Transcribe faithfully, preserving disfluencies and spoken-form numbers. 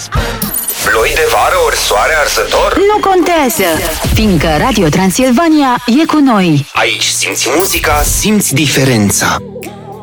Ploi de vară ori soare arsător? Nu contează, fiindcă Radio Transilvania e cu noi. Aici simți muzica, simți diferența.